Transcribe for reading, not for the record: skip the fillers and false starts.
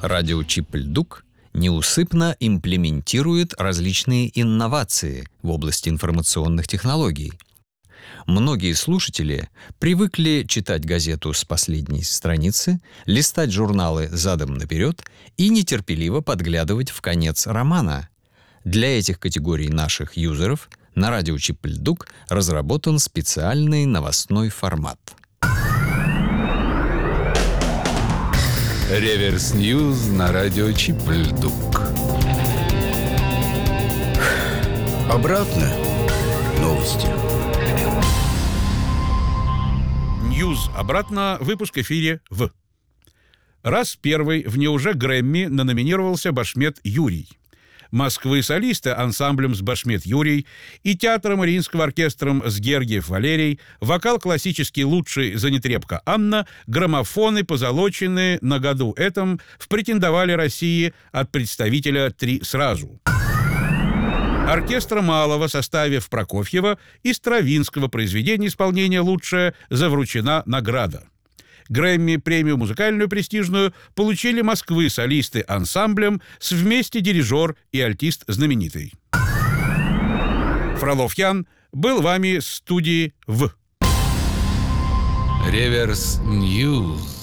Радиочип «Льдук» неусыпно имплементирует различные инновации в области информационных технологий. Многие слушатели привыкли читать газету с последней страницы, листать журналы задом наперед и нетерпеливо подглядывать в конец романа. Для этих категорий наших юзеров на радиочип «Льдук» разработан специальный новостной формат. Реверс Ньюз на радиочип «Льдук». Обратно новости. Ньюз обратно. Выпуск в эфире в. Раз первый в неуже Грэмми наноминировался Башмет Юрий. Москвы солисты ансамблем с Башмет Юрий и театром Мариинского оркестром с Гергиев Валерий, вокал классический лучший Занетребка Анна, граммофоны позолоченные на году этом в претендовали России от представителя «Три сразу». Оркестра малого, составив Прокофьева и Стравинского произведения исполнения лучшее, завручена награда. Грэмми премию музыкальную престижную получили Москвы солисты ансамблем с вместе дирижер и альтист знаменитый. Фролов Ян был вами в студии в. Реверс Ньюз.